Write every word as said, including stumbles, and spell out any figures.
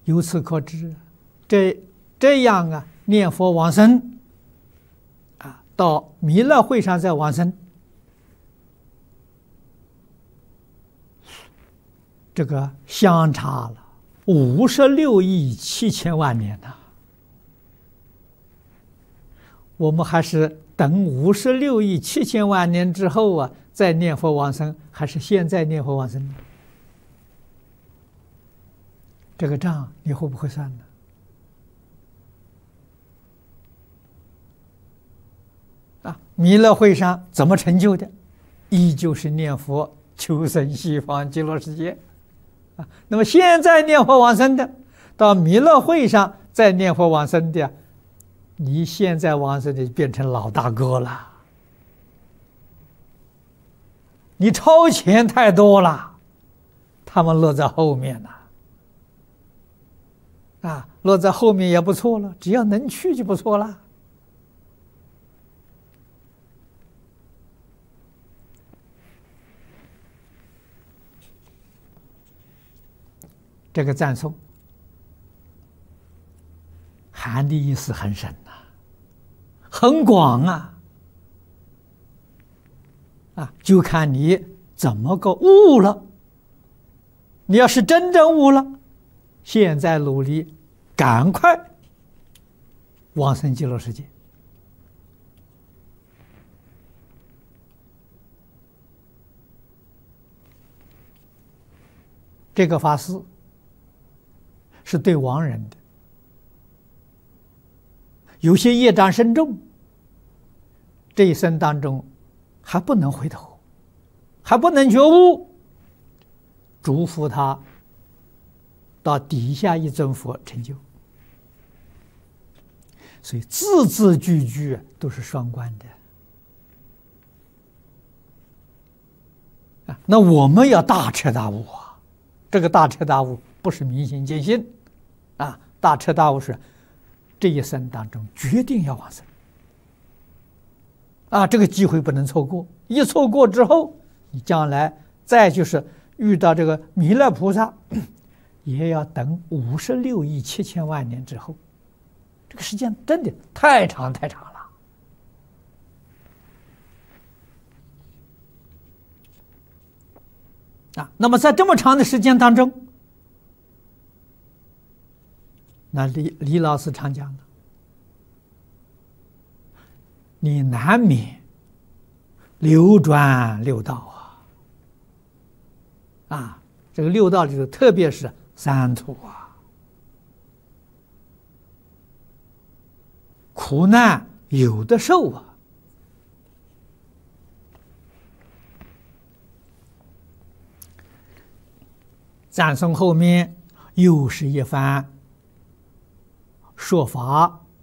由此可知，这这样啊，念佛往生啊，到弥勒会上再往生，这个相差了五十六亿七千万年呐、啊！我们还是等五十六亿七千万年之后啊，再念佛往生，还是现在念佛往生呢？这个账你会不会算呢？啊，弥勒会上怎么成就的？依旧是念佛求生西方极乐世界啊。那么现在念佛往生的，到弥勒会上再念佛往生的，你现在往生的变成老大哥了，你超前太多了，他们落在后面了。啊，落在后面也不错了，只要能去就不错了。这个赞颂含的意思很深呐、啊，很广啊！啊，就看你怎么个悟了。你要是真正悟了，现在努力，赶快往生极乐世界。这个法事是对亡人的，有些业障深重，这一生当中还不能回头，还不能觉悟，嘱咐他到底下一尊佛成就。所以字字句句都是双关的啊！那我们要大彻大悟啊！这个大彻大悟不是明心见性啊，大彻大悟是这一生当中决定要往生啊！这个机会不能错过，一错过之后，你将来再就是遇到这个弥勒菩萨，也要等五十六亿七千万年之后，这个时间真的太长太长了啊！那么在这么长的时间当中，那李李老师常讲的，你难免流转六道啊！啊，这个六道里头，特别是三途啊，苦难有的受啊。赞颂后面又是一番说法